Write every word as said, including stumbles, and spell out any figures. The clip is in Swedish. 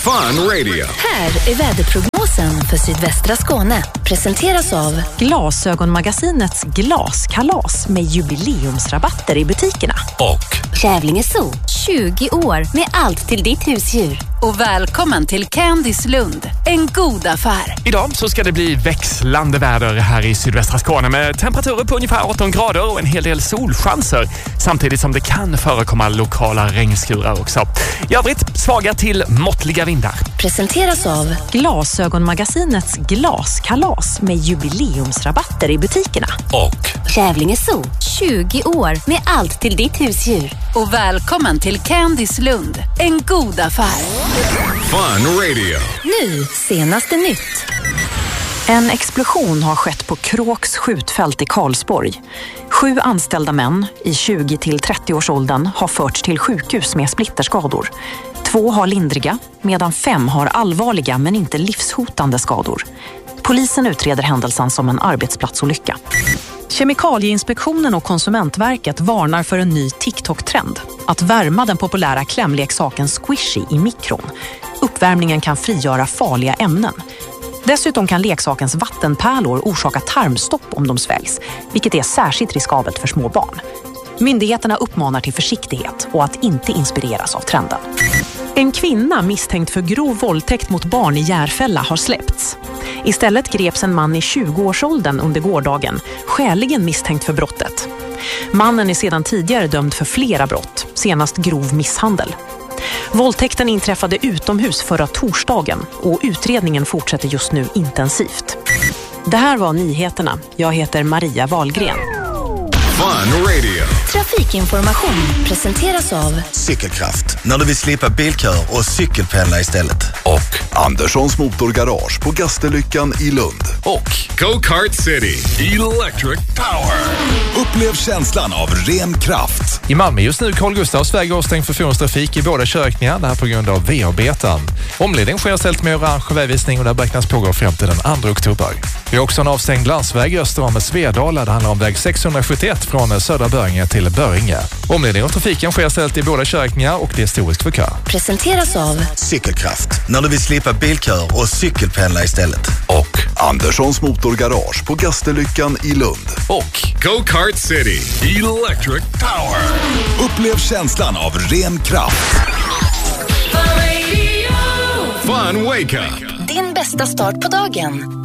Fun Radio. Här är väderprognosen för sydvästra Skåne. Presenteras av Glasögonmagasinets glaskalas med jubileumsrabatter i butikerna. Och Kävlinge Zoo, tjugo år med allt till ditt husdjur. Och välkommen till Candice Lund, en god affär. Idag så ska det bli växlande väder här i sydvästra Skåne med temperaturer på ungefär arton grader och en hel del solchanser. Samtidigt som det kan förekomma lokala regnskurar också. I övrigt svaga till måttliga vindar. Presenteras av Glasögonmagasinets glaskalas med jubileumsrabatter i butikerna. Och Kävlinge Zoo, tjugo år med allt till ditt husdjur. Och välkommen till Candice Lund, en god affär. Fun Radio. Nu, senaste nytt. En explosion har skett på Kråks skjutfält i Karlsborg. Sju anställda män i tjugo till trettio års åldern har förts till sjukhus med splitterskador. Två har lindriga, medan fem har allvarliga men inte livshotande skador. Polisen utreder händelsen som en arbetsplatsolycka. Kemikalieinspektionen och Konsumentverket varnar för en ny TikTok-trend. Att värma den populära klämleksaken Squishy i mikron. Uppvärmningen kan frigöra farliga ämnen. Dessutom kan leksakens vattenpärlor orsaka tarmstopp om de sväljs, vilket är särskilt riskabelt för små barn. Myndigheterna uppmanar till försiktighet och att inte inspireras av trenden. En kvinna misstänkt för grov våldtäkt mot barn i Järfälla har släppts. Istället greps en man i tjugo-årsåldern under gårdagen, skäligen misstänkt för brottet. Mannen är sedan tidigare dömd för flera brott, senast grov misshandel. Våldtäkten inträffade utomhus förra torsdagen och utredningen fortsätter just nu intensivt. Det här var nyheterna. Jag heter Maria Wahlgren. Fun Radio. Trafikinformation presenteras av Cykelkraft, när du vill slippa bilkör och cykelpendla istället. Och Anderssons motorgarage på Gastellyckan i Lund. Och Go-Kart City Electric Power. Upplev känslan av ren kraft. I Malmö just nu Carl Gustavs väg avstängd för fordonstrafik i båda körkningar, det här på grund av V-arbeten. Omledning sker ställt med orange vägvisning och där beräknas pågå fram till den andra oktober. Vi har också en avstängd landsväg öster om Svedala. Det handlar om väg sexhundrasjuttioett från södra Böringe till Böringe. Omledning av trafiken sker ställt i båda körkningar och det är historisk för kö. Presenteras av Cykelkraft, när du vill slippa bilkör och cykelpendla istället. Och Anderssons motorgarage på Gastellyckan i Lund. Och Go-Kart City Electric Power. Upplev känslan av ren kraft. Fun Wake Up. din bästa start på dagen.